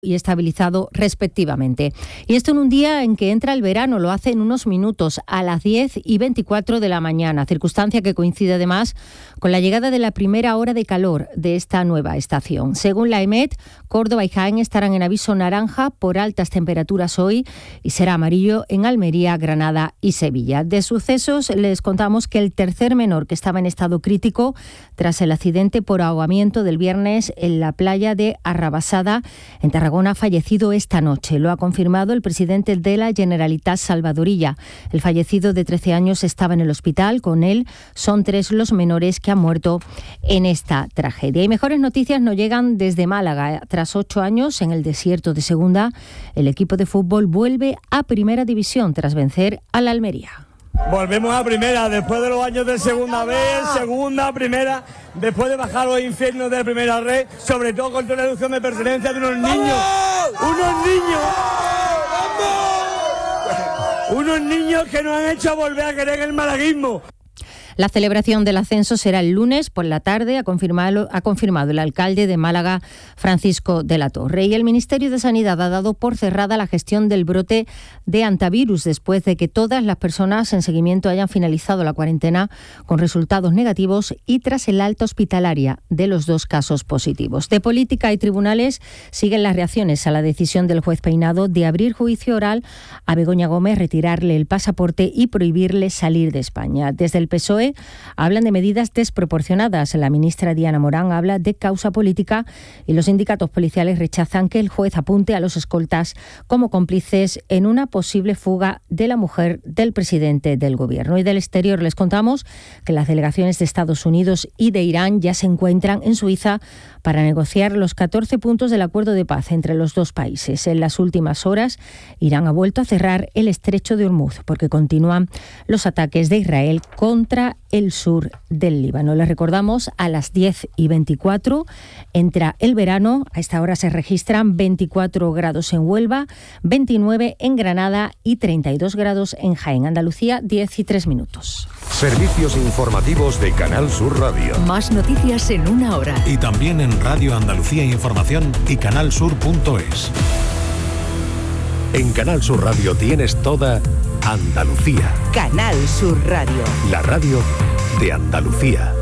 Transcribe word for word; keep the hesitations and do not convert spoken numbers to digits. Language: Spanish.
y estabilizado respectivamente. Y esto en un día en que entra el verano, lo hace en unos minutos, a las diez y veinticuatro de la mañana, circunstancia que coincide además con la llegada de la primera hora de calor de esta nueva estación. Según la EMET, Córdoba y Jaén estarán en aviso naranja por altas temperaturas hoy y será amarillo en Almería, Granada y Sevilla. De sucesos les contamos que el tercer menor que estaba en estado crítico tras el accidente por ahogamiento del viernes en la playa de Arrabasada, en Tarragona, ha fallecido esta noche. Lo ha confirmado el presidente de la Generalitat, Salvador Illa. El fallecido de trece años estaba en el hospital. Con él son tres los menores que han muerto en esta tragedia. Y mejores noticias nos llegan desde Málaga. Tras ocho años en el desierto de Segunda, el equipo de fútbol vuelve a Primera División tras vencer a la Almería. Volvemos a primera, después de los años de segunda vez, segunda, primera, después de bajar los infiernos de la primera red, sobre todo contra una reducción de pertenencia de unos niños, unos niños, unos niños que nos han hecho volver a querer el malaguismo. La celebración del ascenso será el lunes por la tarde, ha confirmado, ha confirmado el alcalde de Málaga, Francisco de la Torre. Y el Ministerio de Sanidad ha dado por cerrada la gestión del brote de hantavirus después de que todas las personas en seguimiento hayan finalizado la cuarentena con resultados negativos y tras el alta hospitalaria de los dos casos positivos. De política y tribunales siguen las reacciones a la decisión del juez Peinado de abrir juicio oral a Begoña Gómez, retirarle el pasaporte y prohibirle salir de España. Desde el P S O E hablan de medidas desproporcionadas. La ministra Diana Morán habla de causa política y los sindicatos policiales rechazan que el juez apunte a los escoltas como cómplices en una posible fuga de la mujer del presidente del gobierno. Y del exterior les contamos que las delegaciones de Estados Unidos y de Irán ya se encuentran en Suiza para negociar los catorce puntos del acuerdo de paz entre los dos países. En las últimas horas, Irán ha vuelto a cerrar el estrecho de Hormuz porque continúan los ataques de Israel contra el sur del Líbano. Les recordamos, a las diez y veinticuatro entra el verano. A esta hora se registran veinticuatro grados en Huelva, veintinueve en Granada y treinta y dos grados en Jaén. Andalucía, diez y tres minutos. Servicios informativos de Canal Sur Radio. Más noticias en una hora. Y también en Radio Andalucía Información y canal sur punto es. En Canal Sur Radio tienes toda Andalucía. Canal Sur Radio. La radio de Andalucía.